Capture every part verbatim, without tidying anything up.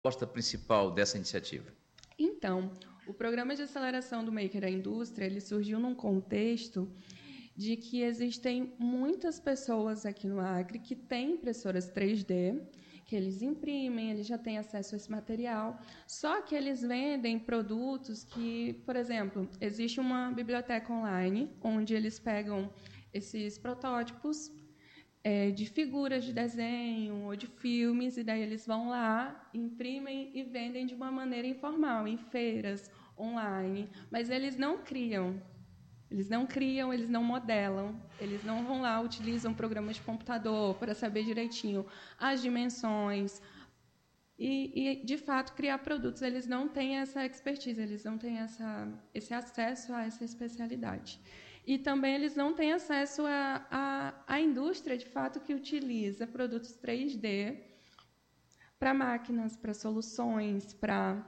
proposta principal dessa iniciativa? Então, o programa de aceleração do Maker à Indústria, ele surgiu num contexto de que existem muitas pessoas aqui no Acre que têm impressoras três D, que eles imprimem, eles já têm acesso a esse material, só que eles vendem produtos que, por exemplo, existe uma biblioteca online onde eles pegam esses protótipos é, de figuras de desenho ou de filmes, e daí eles vão lá, imprimem e vendem de uma maneira informal, em feiras, online, mas eles não criam. Eles não criam, eles não modelam, eles não vão lá, utilizam programas de computador para saber direitinho as dimensões. E, e, de fato, criar produtos, eles não têm essa expertise, eles não têm essa, esse acesso a essa especialidade. E também eles não têm acesso à a, a, a indústria, de fato, que utiliza produtos três D para máquinas, para soluções, para...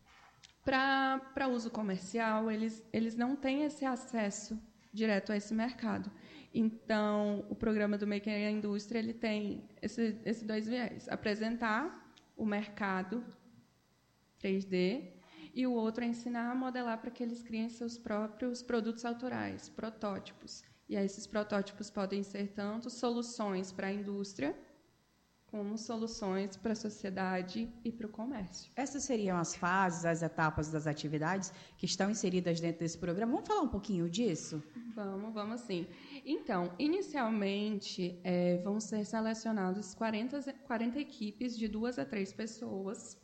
Para uso comercial, eles, eles não têm esse acesso direto a esse mercado. Então, o programa do Maker à Indústria ele tem esse, esse dois viés: apresentar o mercado três D, e o outro é ensinar a modelar para que eles criem seus próprios produtos autorais, protótipos. E aí, esses protótipos podem ser tanto soluções para a indústria, como soluções para a sociedade e para o comércio. Essas seriam as fases, as etapas das atividades que estão inseridas dentro desse programa. Vamos falar um pouquinho disso? Vamos, vamos sim. Então, inicialmente, é, vão ser selecionadas quarenta, quarenta equipes de duas a três pessoas.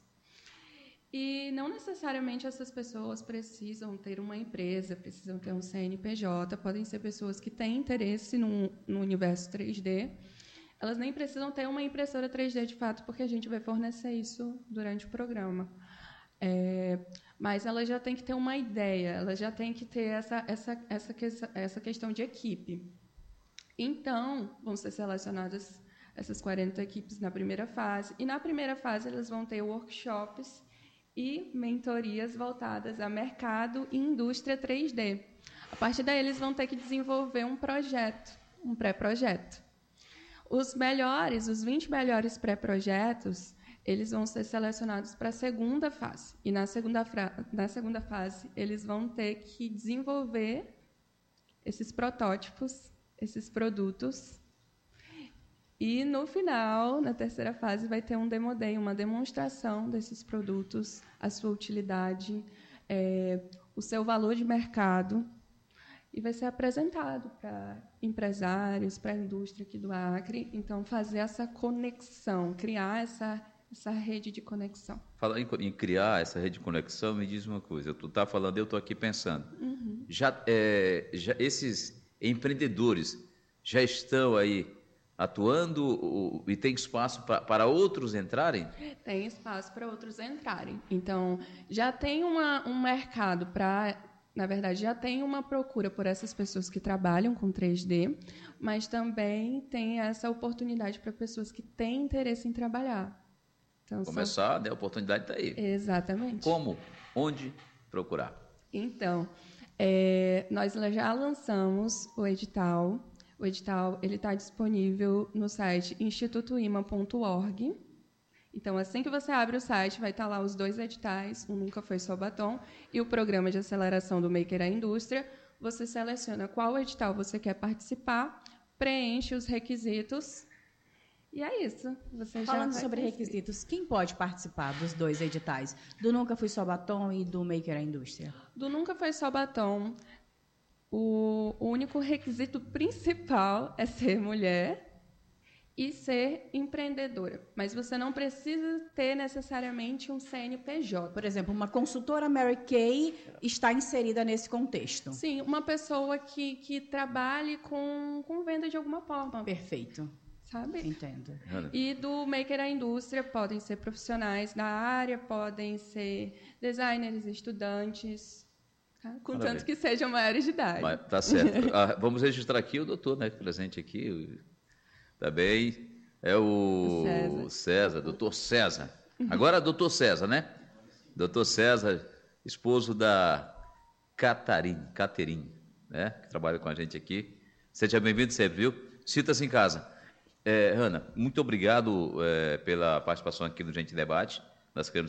E não necessariamente essas pessoas precisam ter uma empresa, precisam ter um C N P J, podem ser pessoas que têm interesse no, no universo três D. Elas nem precisam ter uma impressora três D, de fato, porque a gente vai fornecer isso durante o programa. É, mas elas já têm que ter uma ideia, elas já têm que ter essa, essa, essa, essa questão de equipe. Então, vão ser selecionadas essas quarenta equipes na primeira fase, e na primeira fase elas vão ter workshops e mentorias voltadas a mercado e indústria três D. A partir daí, eles vão ter que desenvolver um projeto, um pré-projeto. Os melhores, os vinte melhores pré-projetos, eles vão ser selecionados para a segunda fase. E na segunda, na segunda fase, eles vão ter que desenvolver esses protótipos, esses produtos. E, no final, na terceira fase, vai ter um demo day, uma demonstração desses produtos, a sua utilidade, é, o seu valor de mercado, e vai ser apresentado para empresários, para a indústria aqui do Acre. Então, fazer essa conexão, criar essa, essa rede de conexão. Falar em, em criar essa rede de conexão, me diz uma coisa. Tu está falando, eu estou aqui pensando. Uhum. Já, é, já esses empreendedores já estão aí atuando e tem espaço pra, para outros entrarem? Tem espaço para outros entrarem. Então, já tem uma, um mercado para... Na verdade, já tem uma procura por essas pessoas que trabalham com três D, mas também tem essa oportunidade para pessoas que têm interesse em trabalhar. Então, Começar, são... né? A oportunidade está aí. Exatamente. Como? Onde procurar? Então, é, nós já lançamos o edital. O edital está disponível no site instituto ima ponto org. Então, assim que você abre o site, vai estar lá os dois editais, o Nunca Foi Só Batom e o Programa de Aceleração do Maker à Indústria. Você seleciona qual edital você quer participar, preenche os requisitos, e é isso. Você Falando já sobre requisitos, quem pode participar dos dois editais? Do Nunca Foi Só Batom e do Maker à Indústria? Do Nunca Foi Só Batom, o, o único requisito principal é ser mulher e ser empreendedora. Mas você não precisa ter necessariamente um C N P J. Por exemplo, uma consultora Mary Kay está inserida nesse contexto. Sim, uma pessoa que, que trabalhe com, com venda de alguma forma. Perfeito. Sabe? Entendo. E do Maker à Indústria podem ser profissionais da área, podem ser designers, estudantes, tá? Contanto que sejam maiores de idade. Mas, tá certo. Ah, vamos registrar aqui o doutor, né, presente aqui. Também é o César, César doutor César. Agora, doutor César, né? doutor César, esposo da Catarine, Caterine, né? Que trabalha com a gente aqui. Seja bem-vindo sempre, viu? Sinta-se em casa. É, Ana, muito obrigado é, pela participação aqui no Gente Debate. nós queremos